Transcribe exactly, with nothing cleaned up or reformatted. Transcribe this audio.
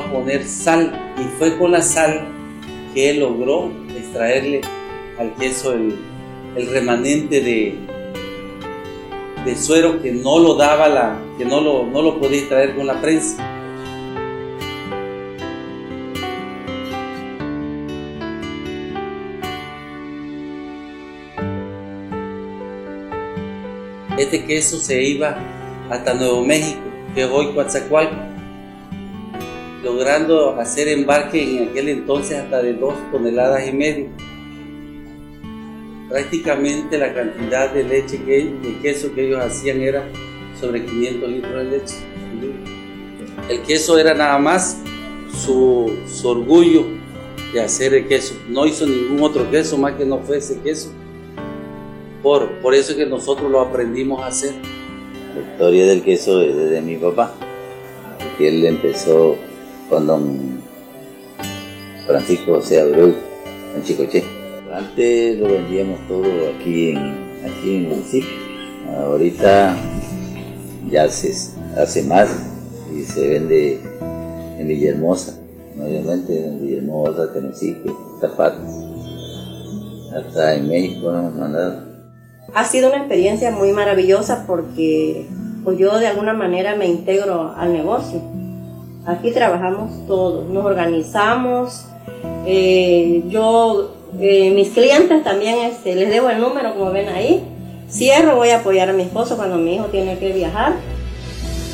a poner sal, y fue con la sal que él logró extraerle al queso el, el remanente de, de suero que no lo daba la, que no lo, no lo podía extraer con la prensa. Este queso se iba hasta Nuevo México, que es hoy Coatzacoalcos, logrando hacer embarque en aquel entonces hasta de dos toneladas y media. Prácticamente la cantidad de leche, que, de queso que ellos hacían era sobre quinientos litros de leche. El queso era nada más su, su orgullo de hacer el queso. No hizo ningún otro queso más que no fuese queso. Por, por eso es que nosotros lo aprendimos a hacer. La historia del queso es desde mi papá, que él empezó con don Francisco José Abreu en Chicoché. Antes lo vendíamos todo aquí en, aquí en el municipio. Ahorita ya se hace más y se vende en Villahermosa, obviamente en Villahermosa, Tenosique, Zapatos, hasta en México nos han mandado. Ha sido una experiencia muy maravillosa porque pues yo de alguna manera me integro al negocio. Aquí trabajamos todos, nos organizamos. Eh, yo, eh, mis clientes también este, les debo el número como ven ahí. Cierro, voy a apoyar a mi esposo cuando mi hijo tiene que viajar.